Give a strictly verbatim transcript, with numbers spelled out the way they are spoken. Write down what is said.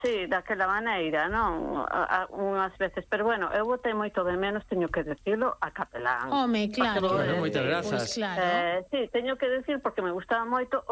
Sí, daquela maneira, non? A, a, unhas veces, pero bueno, eu botei moito de menos, teño que decirlo, a Capelán. Home, claro. Bueno, moitas grazas. Pois claro. Eh, sí, teño que decir porque me gustaba moito